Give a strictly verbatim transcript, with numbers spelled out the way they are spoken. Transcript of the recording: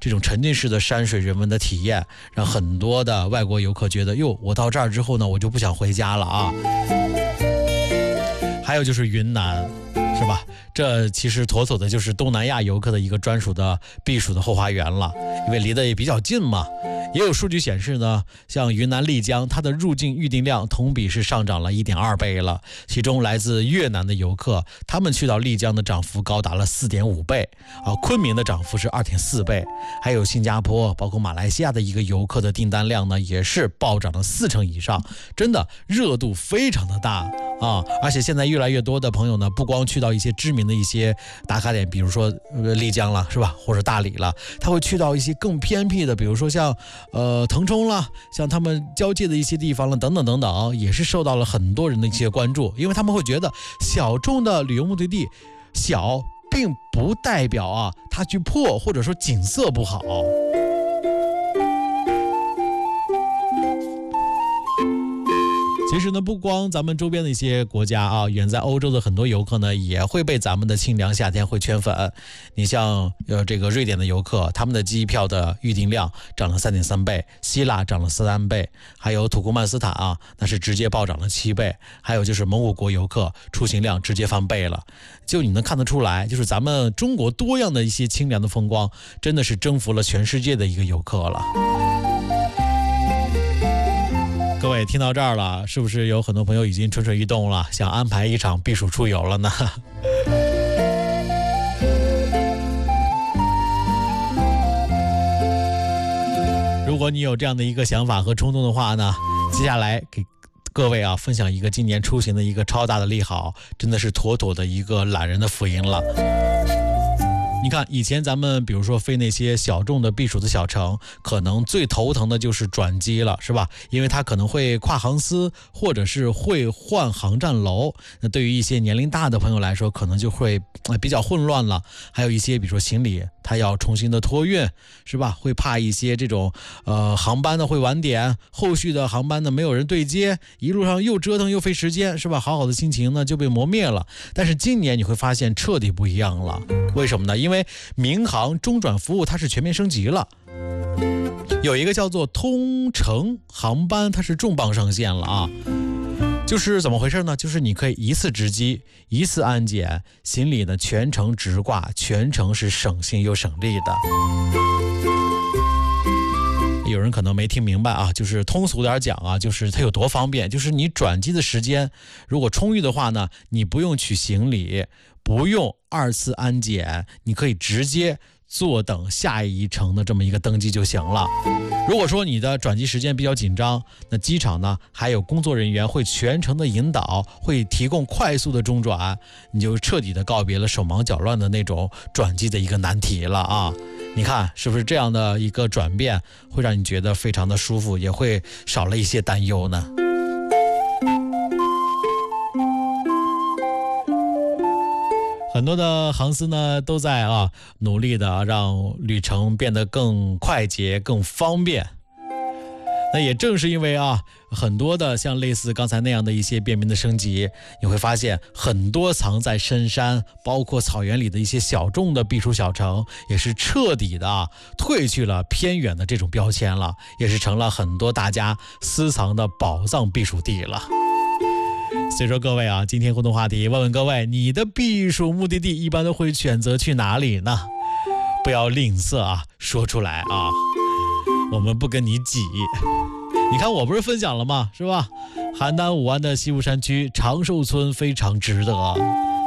这种沉浸式的山水人文的体验，让很多的外国游客觉得，哟，我到这儿之后呢，我就不想回家了啊。还有就是云南，是吧？这其实妥妥的就是东南亚游客的一个专属的避暑的后花园了，因为离得也比较近嘛。也有数据显示呢，像云南丽江，它的入境预订量同比是上涨了 一点二倍了。其中来自越南的游客，他们去到丽江的涨幅高达了 四点五倍啊，昆明的涨幅是 二点四倍。还有新加坡，包括马来西亚的一个游客的订单量呢，也是暴涨了四成以上，真的热度非常的大啊！而且现在越来越多的朋友呢，不光去到一些知名的一些打卡点，比如说呃丽江了，是吧？或者大理了，他会去到一些更偏僻的，比如说像呃腾冲啦，像他们交界的一些地方了，等等等等，也是受到了很多人的一些关注，因为他们会觉得小众的旅游目的地小，并不代表啊它去破或者说景色不好。其实呢，不光咱们周边的一些国家啊，远在欧洲的很多游客呢，也会被咱们的清凉夏天会圈粉。你像呃这个瑞典的游客，他们的机票的预订量涨了 三点三倍，希腊涨了三倍，还有土库曼斯坦啊，那是直接暴涨了七倍，还有就是蒙古国游客出行量直接翻倍了。就你能看得出来，就是咱们中国多样的一些清凉的风光，真的是征服了全世界的一个游客了。各位听到这儿了，是不是有很多朋友已经蠢蠢欲动了，想安排一场避暑出游了呢？如果你有这样的一个想法和冲动的话呢，接下来给各位啊分享一个今年出行的一个超大的利好，真的是妥妥的一个懒人的福音了。你看以前咱们比如说飞那些小众的避暑的小城，可能最头疼的就是转机了，是吧？因为它可能会跨航司，或者是会换航站楼，那对于一些年龄大的朋友来说，可能就会比较混乱了。还有一些比如说行李它要重新的托运，是吧？会怕一些这种呃航班呢会晚点，后续的航班呢没有人对接，一路上又折腾又费时间，是吧？好好的心情呢就被磨灭了。但是今年你会发现彻底不一样了，为什么呢？因为民航中转服务它是全面升级了，有一个叫做通程航班，它是重磅上线了啊！就是怎么回事呢？就是你可以一次值机，一次安检，行李呢全程直挂，全程是省心又省力的。有人可能没听明白啊，就是通俗点讲啊，就是它有多方便，就是你转机的时间如果充裕的话呢，你不用取行李，不用二次安检，你可以直接坐等下一程的这么一个登机就行了。如果说你的转机时间比较紧张，那机场呢还有工作人员会全程的引导，会提供快速的中转，你就彻底的告别了手忙脚乱的那种转机的一个难题了啊！你看是不是这样的一个转变会让你觉得非常的舒服，也会少了一些担忧呢？很多的航司呢都在啊努力的让旅程变得更快捷、更方便。那也正是因为啊很多的像类似刚才那样的一些便民的升级，你会发现很多藏在深山包括草原里的一些小众的避暑小城，也是彻底的啊褪去了偏远的这种标签了，也是成了很多大家私藏的宝藏避暑地了。所以说各位啊，今天互动话题问问各位，你的避暑目的地一般都会选择去哪里呢？不要吝啬啊，说出来啊，我们不跟你挤。你看我不是分享了吗？是吧？邯郸五湾的西部山区长寿村非常值得。